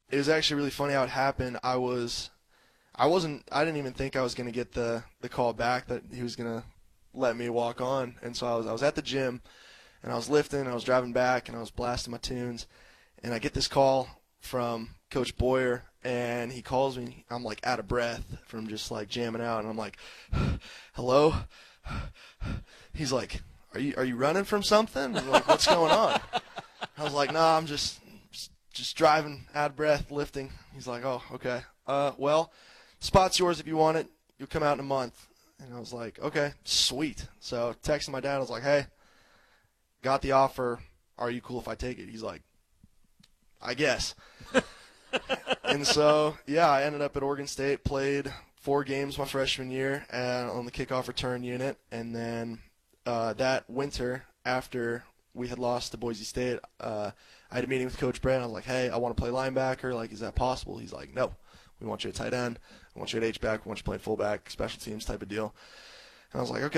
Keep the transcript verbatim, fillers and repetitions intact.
it was actually really funny how it happened. I was, I wasn't, I didn't even think I was going to get the, the call back that he was going to let me walk on. And so I was, I was at the gym, and I was lifting, and I was driving back, and I was blasting my tunes, and I get this call from Coach Boyer, and he calls me. I'm like out of breath from just like jamming out, and I'm like, hello? He's like, are you, are you running from something? I'm like, what's going on? I was like, nah, I'm just, just, just driving out of breath, lifting. He's like, oh, okay. Uh, well, spot's yours if you want it. You'll come out in a month. And I was like, okay, sweet. So texting my dad, I was like, hey, got the offer. Are you cool if I take it? He's like, I guess. And so, yeah, I ended up at Oregon State, played four games my freshman year uh, on the kickoff return unit. And then uh, that winter, after we had lost to Boise State, uh, I had a meeting with Coach Brand. I was like, hey, I want to play linebacker. Like, is that possible? He's like, no. We want you at tight end. We want you at H-back. We want you playing fullback, special teams type of deal. And I was like, okay.